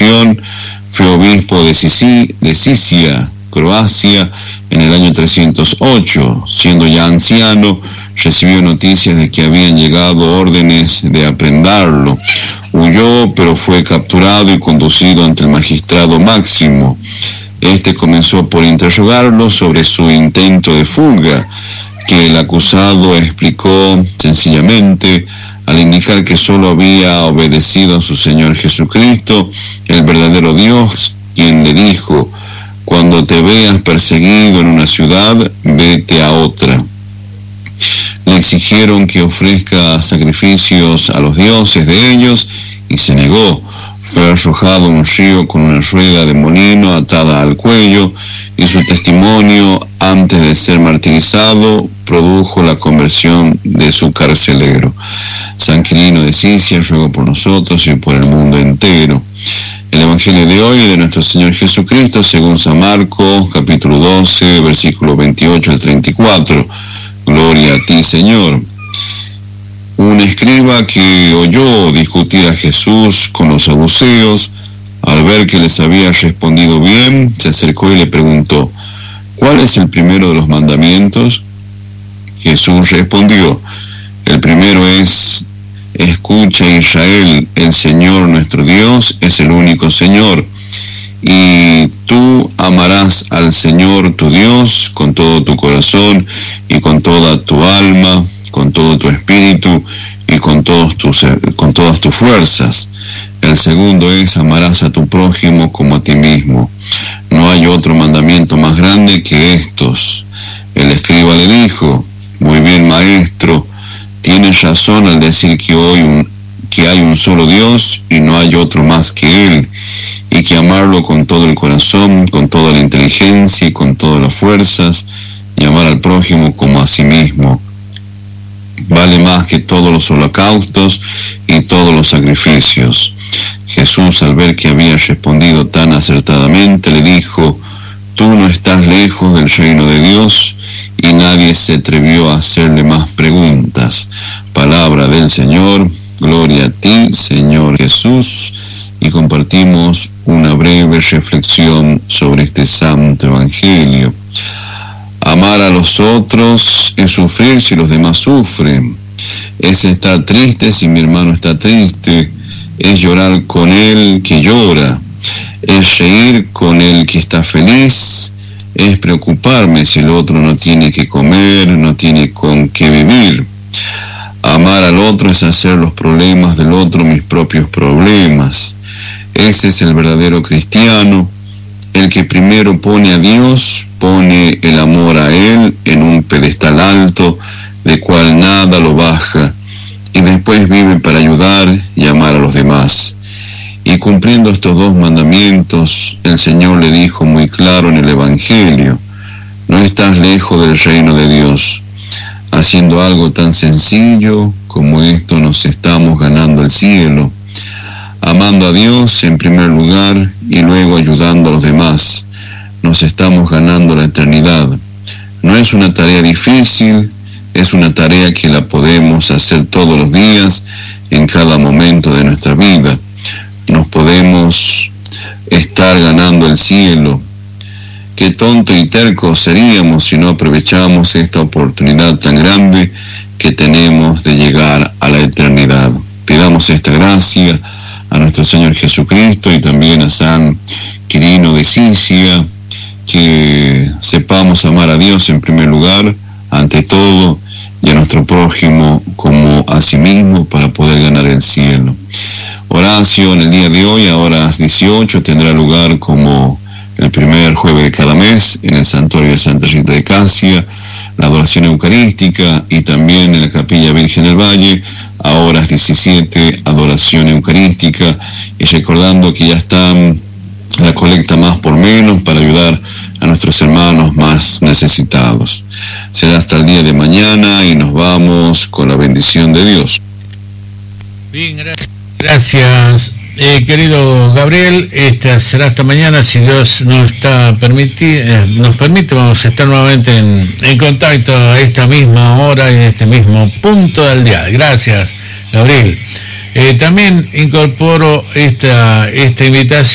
conversión, fue obispo de Sisia, Croacia, en el año 308. Siendo ya anciano, recibió noticias de que habían llegado órdenes de aprehenderlo. Huyó, pero fue capturado y conducido ante el magistrado máximo. Este comenzó por interrogarlo sobre su intento de fuga, que el acusado explicó sencillamente al indicar que solo había obedecido a su Señor Jesucristo, el verdadero Dios, quien le dijo: cuando te veas perseguido en una ciudad, vete a otra. Le exigieron que ofrezca sacrificios a los dioses de ellos y se negó. Fue arrojado a un río con una rueda de molino atada al cuello, y su testimonio, antes de ser martirizado, produjo la conversión de su carcelero. San Quirino de Sisia, ruega por nosotros y por el mundo entero. El Evangelio de hoy de nuestro Señor Jesucristo, según San Marcos, capítulo 12, versículo 28 al 34. Gloria a ti, Señor. Un escriba que oyó discutir a Jesús con los saduceos, al ver que les había respondido bien, se acercó y le preguntó: ¿cuál es el primero de los mandamientos? Jesús respondió: el primero es: escucha, Israel, el Señor nuestro Dios es el único Señor, y tú amarás al Señor tu Dios con todo tu corazón y con toda tu alma, con todo tu espíritu y con todas tus fuerzas. El segundo es: amarás a tu prójimo como a ti mismo. No hay otro mandamiento más grande que estos. El escriba le dijo: muy bien, maestro, tienes razón al decir que hay un solo Dios y no hay otro más que Él, y que amarlo con todo el corazón, con toda la inteligencia y con todas las fuerzas, y amar al prójimo como a sí mismo, vale más que todos los holocaustos y todos los sacrificios. Jesús, al ver que había respondido tan acertadamente, le dijo: tú no estás lejos del reino de Dios. Y nadie se atrevió a hacerle más preguntas. Palabra del Señor. Gloria a ti, Señor Jesús. Y compartimos una breve reflexión sobre este santo evangelio. Amar a los otros es sufrir si los demás sufren. Es estar triste si mi hermano está triste. Es llorar con el que llora. Es reír con el que está feliz. Es preocuparme si el otro no tiene que comer, no tiene con qué vivir. Amar al otro es hacer los problemas del otro mis propios problemas. Ese es el verdadero cristiano, el que primero pone a Dios, pone el amor a Él en un pedestal alto, de cual nada lo baja, y después vive para ayudar y amar a los demás. Y cumpliendo estos dos mandamientos, el Señor le dijo muy claro en el Evangelio: no estás lejos del reino de Dios. Haciendo algo tan sencillo como esto nos estamos ganando el cielo, amando a Dios en primer lugar y luego ayudando a los demás. Nos estamos ganando la eternidad. No es una tarea difícil, es una tarea que la podemos hacer todos los días, en cada momento de nuestra vida. Nos podemos estar ganando el cielo. Qué tonto y terco seríamos si no aprovechamos esta oportunidad tan grande que tenemos de llegar a la eternidad. Pidamos esta gracia a nuestro Señor Jesucristo y también a San Quirino de Sisia, que sepamos amar a Dios en primer lugar, ante todo, y a nuestro prójimo como a sí mismo, para poder ganar el cielo. Oración el día de hoy a horas 18 tendrá lugar como el primer jueves de cada mes en el santuario de Santa Rita de Casia, la adoración eucarística, y también en la Capilla Virgen del Valle a horas 17, adoración eucarística, y recordando que ya están la colecta más por menos para ayudar a nuestros hermanos más necesitados. Será hasta el día de mañana y nos vamos con la bendición de Dios. Bien, gracias. Querido Gabriel, será hasta mañana, si Dios nos permite, vamos a estar nuevamente en contacto a esta misma hora y en este mismo punto del día. Gracias, Gabriel. También incorporo esta invitación